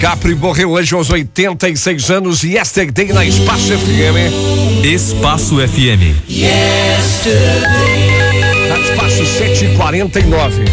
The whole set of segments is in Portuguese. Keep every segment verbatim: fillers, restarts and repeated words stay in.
Capri morreu hoje aos oitenta e seis anos. Yesterday na Espaço F M. Espaço F M. Yesterday. Na Espaço sete e quarenta e nove.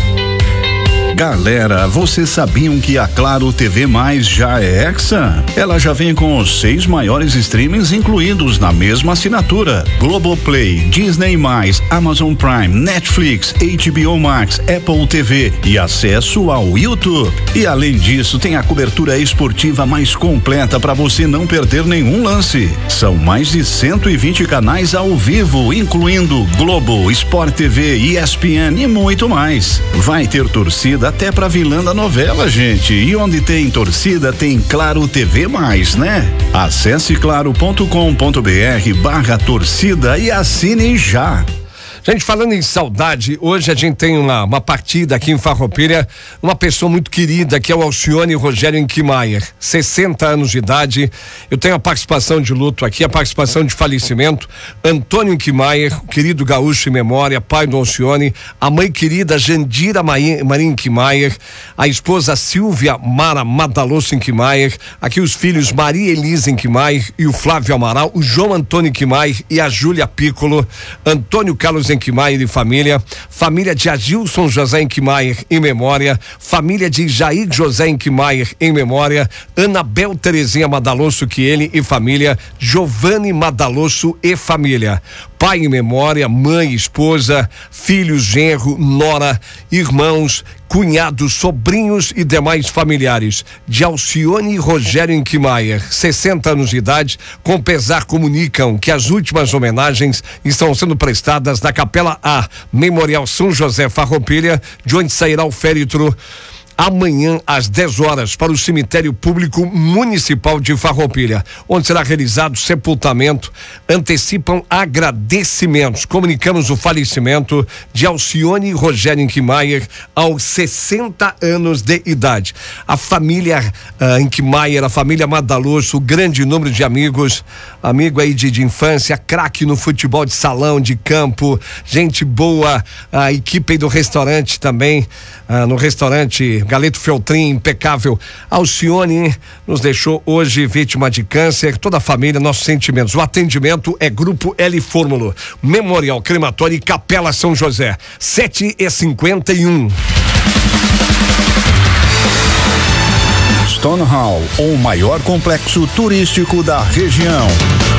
Galera, vocês sabiam que a Claro T V Mais já é Hexa? Ela já vem com os seis maiores streamings incluídos na mesma assinatura: Globoplay, Disney mais, Amazon Prime, Netflix, H B O Max, Apple T V e acesso ao YouTube. E além disso, tem a cobertura esportiva mais completa para você não perder nenhum lance. São mais de cento e vinte canais ao vivo, incluindo Globo, Sport T V, E S P N e muito mais. Vai ter torcida até pra vilã da novela, gente. E onde tem torcida, tem Claro T V mais, né? Acesse claro ponto com ponto br barra torcida e assine já. Gente, falando em saudade, hoje a gente tem uma, uma partida aqui em Farroupilha, uma pessoa muito querida, que é o Alcione Rogério Inquimayer, sessenta anos de idade. Eu tenho a participação de luto aqui, a participação de falecimento. Antônio Inquimayer, querido gaúcho em memória, pai do Alcione, a mãe querida Jandira Maria Inquimayer, a esposa Silvia Mara Madalosso Inquimayer, aqui os filhos Maria Elisa Inquimayer e o Flávio Amaral, o João Antônio Inquimayer e a Júlia Piccolo, Antônio Carlos Inquimayer e família, família de Agilson José Inquimayer em memória, família de Jair José Inquimayer em memória, Anabel Terezinha Madalosso que ele e família, Giovanni Madalosso e família. Pai em memória, mãe, esposa, filhos, genro, nora, irmãos, cunhados, sobrinhos e demais familiares de Alcione Rogério Inquimayer, sessenta anos de idade. Com pesar comunicam que as últimas homenagens estão sendo prestadas na Capela A, Memorial São José Farroupilha, de onde sairá o féretro amanhã às dez horas para o Cemitério Público Municipal de Farroupilha, onde será realizado o sepultamento. Antecipam agradecimentos. Comunicamos o falecimento de Alcione Rogério Inquimayer aos sessenta anos de idade. A família uh, Inquimayer, a família Madalosso, grande número de amigos, amigo aí de, de infância, craque no futebol de salão, de campo, gente boa, a equipe aí do restaurante também, uh, no restaurante Galeto Feltrin, impecável. Alcione nos deixou hoje vítima de câncer. Toda a família, nossos sentimentos. O atendimento é Grupo L Fórmulo, Memorial Crematório e Capela São José. sete e cinquenta e um. Stone Hall, o maior complexo turístico da região.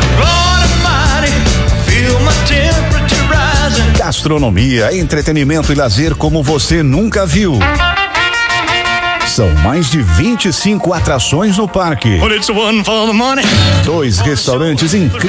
Gastronomia, entretenimento e lazer como você nunca viu. São mais de vinte e cinco atrações no parque. Dois restaurantes incríveis.